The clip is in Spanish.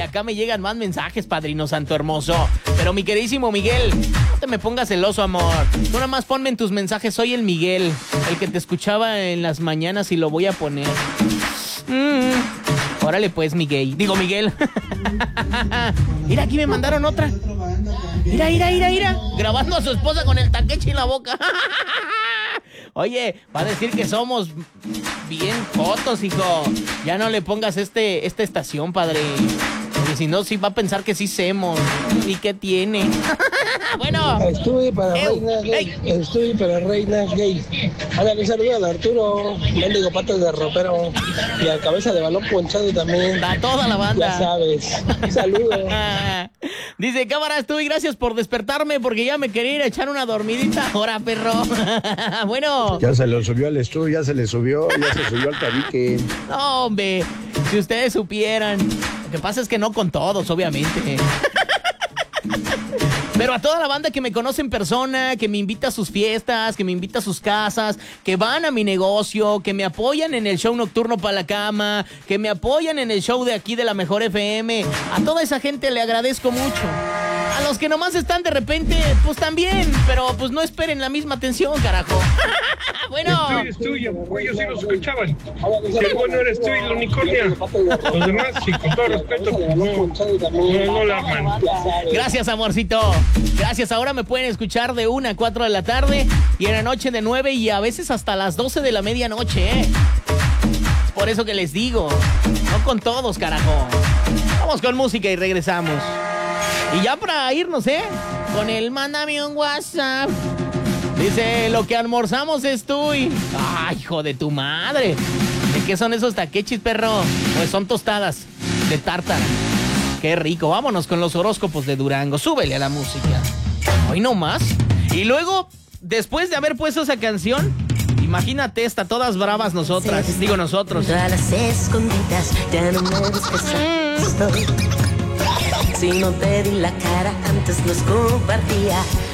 acá me llegan más mensajes, Padrino Santo Hermoso. Pero mi queridísimo Miguel, no te me pongas celoso, amor. Tú nada más ponme en tus mensajes, soy el Miguel, el que te escuchaba en las mañanas y lo voy a poner. Órale pues, Miguel. Digo, Miguel. Mira, aquí me mandaron otra. Mira. Grabando a su esposa con el taqueche en la boca. Oye, va a decir que somos bien jotos, hijo. Ya no le pongas esta estación, padre. Porque si no, sí va a pensar que sí semos. ¿Y qué tiene? Bueno. Estuve para Reinas Gay. Ándale, un saludo al Arturo, mendigo patas de ropero. Y a cabeza de balón ponchado también. A toda la banda. Ya sabes. Saludos. Dice, cámara, estuve, gracias por despertarme porque ya me quería ir a echar una dormidita. Ahora, perro. Bueno. Ya se lo subió al estudio, ya se le subió, ya se subió al tabique. No, hombre, si ustedes supieran. Lo que pasa es que no con todos, obviamente. Pero a toda la banda que me conoce en persona, que me invita a sus fiestas, que me invita a sus casas, que van a mi negocio, que me apoyan en el show nocturno para la cama, que me apoyan en el show de aquí de la Mejor FM. A toda esa gente le agradezco mucho. A los que nomás están de repente, pues también, pero pues no esperen la misma atención, carajo. Bueno. Es tuyo, ellos sí lo escuchaban. Qué bueno eres tú y la unicornia. Los demás, sí, con todo respeto, no la arman. Gracias, amorcito. Gracias. Ahora me pueden escuchar de 1 a 4 de la tarde y en la noche de 9 y a veces hasta las 12 de la medianoche, ¿eh? Por eso que les digo, no con todos, carajo. Vamos con música y regresamos. Y ya para irnos, con el mándame un WhatsApp. Dice, lo que almorzamos es tú y... ¡Ay, hijo de tu madre! ¿De qué son esos taquechis, perro? Pues son tostadas de tártara. ¡Qué rico! Vámonos con los horóscopos de Durango. Súbele a la música. Hoy no más. Y luego, después de haber puesto esa canción, imagínate esta, todas bravas nosotras. Digo nosotros. A las escondidas, ya no me busques. Estoy. Si no te di la cara, antes nos compartía.